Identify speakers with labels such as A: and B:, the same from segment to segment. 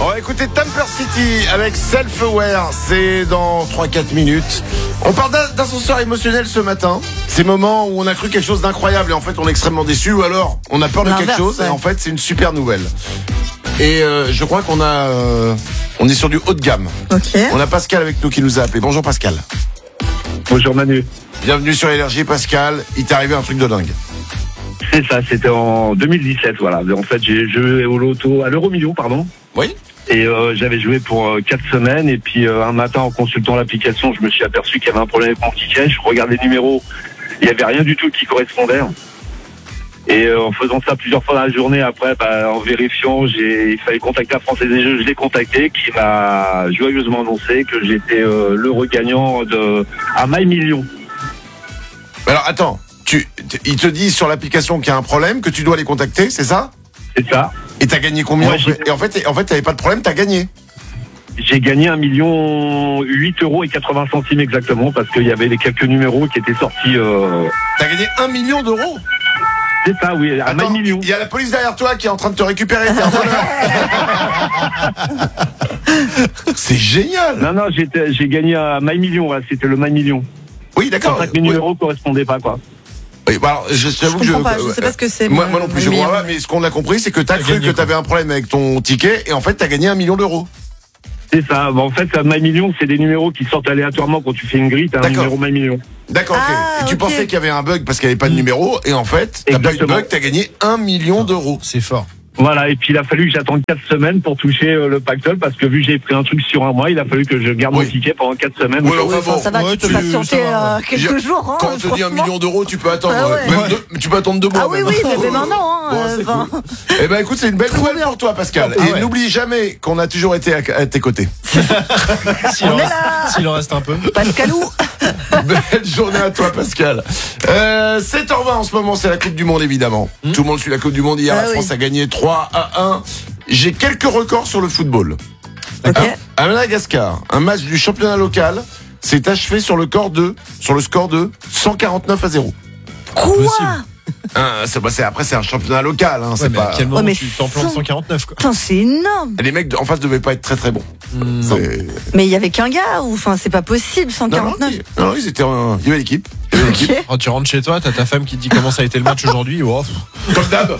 A: On va écouter Tamper City avec Self-Aware, c'est dans 3-4 minutes. On parle d'ascenseur émotionnel ce matin. Ces moments où on a cru quelque chose d'incroyable et en fait on est extrêmement déçu, ou alors on a peur de quelque chose et en fait c'est une super nouvelle. Et je crois qu'on on est sur du haut de gamme.
B: Ok.
A: On a Pascal avec nous qui nous a appelé. Bonjour Pascal.
C: Bonjour Manu.
A: Bienvenue sur Énergie Pascal. Il t'est arrivé un truc de dingue.
C: C'est ça, c'était en 2017, voilà. En fait, j'ai joué au loto, à l'euro-million, pardon.
A: Oui.
C: Et j'avais joué pour 4 semaines. Et puis un matin, en consultant l'application, je me suis aperçu qu'il y avait un problème avec mon ticket. Je regardais les numéros, il n'y avait rien du tout qui correspondait. Et en faisant ça plusieurs fois dans la journée, après, en vérifiant, il fallait contacter la Française des Jeux. Je l'ai contacté, qui m'a joyeusement annoncé que j'étais l'heureux gagnant à My Million.
A: Alors attends, il te dit sur l'application qu'il y a un problème, que tu dois les contacter, c'est ça?
C: C'est ça.
A: Et t'as gagné combien?
C: Ouais,
A: Et en fait, t'avais pas de problème, t'as gagné.
C: J'ai gagné 1,08 € et 80 centimes exactement, parce qu'il y avait les quelques numéros qui étaient sortis.
A: T'as gagné 1 million d'euros?
C: C'est ça, oui, à
A: Attends,
C: My Million.
A: il y a la police derrière toi qui est en train de te récupérer. C'est génial.
C: Non, j'ai gagné à My Million, ouais, c'était le My Million.
A: Oui, d'accord.
C: 5 000 numéros ne correspondaient pas, quoi.
A: Oui, bah alors, j'avoue que
B: je sais pas ce que c'est.
A: Moi non plus, je comprends pas, mais ce qu'on a compris, c'est que t'as cru que t'avais un problème avec ton ticket, et en fait, t'as gagné 1 million d'euros.
C: C'est ça. En fait, My Million, c'est des numéros qui sortent aléatoirement quand tu fais une grille, t'as un numéro My Million.
A: D'accord, ok. Et tu pensais qu'il y avait un bug parce qu'il n'y avait pas de numéro, et en fait, t'as pas eu de bug, t'as gagné 1 million d'euros.
D: C'est fort.
C: Voilà, et puis il a fallu que j'attende 4 semaines pour toucher le pactole, parce que vu que j'ai pris un truc sur un mois, il a fallu que je garde mon ticket pendant 4 semaines.
A: Oui, enfin bon.
B: Ça va, tu peux patienter quelques jours. Hein,
A: quand on te dit 1 million d'euros, tu peux attendre. Tu peux attendre 2 mois.
B: Ah oui, mais maintenant.
A: Eh ben écoute, c'est une belle nouvelle pour toi, Pascal. Et n'oublie jamais qu'on a toujours été à tes côtés.
D: S'il en reste un peu.
B: Pascalou.
A: Belle journée à toi, Pascal. 7h20 en ce moment, c'est la Coupe du Monde, évidemment. Tout le monde suit la Coupe du Monde. Hier, la France a gagné 3-1. J'ai quelques records sur le football. À Madagascar, un match du championnat local s'est achevé sur le score de 149-0.
B: Quoi?
A: Après, c'est un championnat local. Hein, c'est pas...
D: À quel moment tu t'en plantes 149, quoi.
B: Putain, c'est énorme.
A: Les mecs en face devaient pas être très très bons.
B: Mais il y avait qu'un gars, ou enfin, c'est pas possible, 149.
A: Non, il y avait l'équipe.
D: Quand tu rentres chez toi, t'as ta femme qui te dit comment ça a été le match aujourd'hui. Oh.
A: Comme d'hab.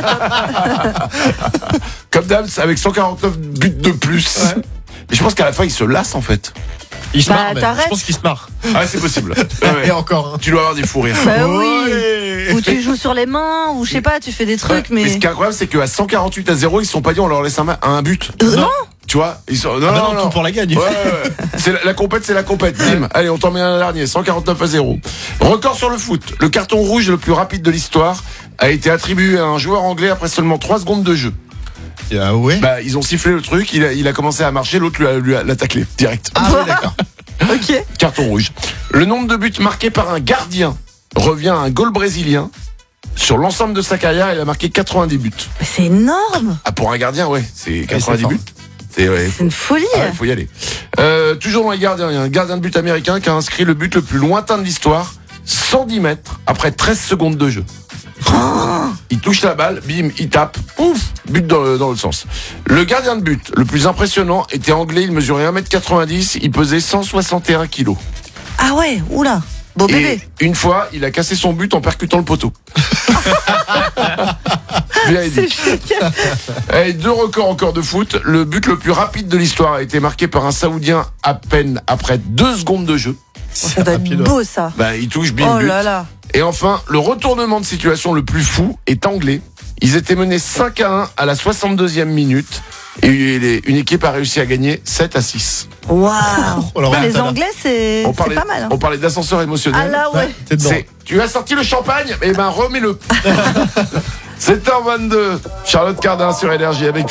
A: Comme d'hab, avec 149 buts de plus. Ouais. Mais je pense qu'à la fin, il se lasse en fait.
D: Il se marre, je pense qu'il se marre.
A: Ah, c'est possible.
D: Et encore.
A: Tu dois avoir des fous rires.
B: Bah oui. Ou tu joues sur les mains, ou je sais pas, tu fais des trucs, mais.
A: Mais ce qui est incroyable, c'est qu'à 148-0, ils se sont pas dit on leur laisse un but.
B: Non.
A: Tu vois, ils sont
D: non, tout pour la gagne.
A: Ouais. C'est la compète, c'est la compète. Bim. Allez, on t'en met un dernier, 149-0. Record sur le foot. Le carton rouge le plus rapide de l'histoire a été attribué à un joueur anglais après seulement 3 secondes de jeu.
D: Ah ouais.
A: Bah, ils ont sifflé le truc, il a commencé à marcher, l'autre l'a taclé direct.
D: Ah ouais, d'accord.
B: Ok.
A: Carton rouge. Le nombre de buts marqués par un gardien revient à un goal brésilien. Sur l'ensemble de sa carrière, il a marqué 90 buts.
B: Mais c'est énorme.
A: Ah, pour un gardien, ouais, c'est 90 buts.
B: C'est une folie.
A: Il faut y aller. Toujours dans les gardiens, il y a un gardien de but américain qui a inscrit le but le plus lointain de l'histoire, 110 mètres, après 13 secondes de jeu. Il touche la balle, bim, il tape, ouf, but dans le sens. Le gardien de but le plus impressionnant était anglais, il mesurait 1m90, il pesait 161 kilos.
B: Ah ouais, oula, beau bébé.
A: Et une fois, il a cassé son but en percutant le poteau.
B: C'est génial.
A: Et 2 records encore de foot. Le but le plus rapide de l'histoire a été marqué par un Saoudien à peine après 2 secondes de jeu.
B: Ça doit être beau, ça.
A: Bah, il touche, bim,
B: oh
A: but.
B: Là là.
A: Et enfin, le retournement de situation le plus fou est anglais. Ils étaient menés 5-1 à la 62e minute. Et une équipe a réussi à gagner 7-6.
B: Waouh. Les Anglais, c'est pas mal. Hein.
A: On parlait d'ascenseur émotionnel.
B: Ah là, ouais.
A: Tu as sorti le champagne, eh ben remets-le. 7h22, Charlotte Cardin sur Énergie avec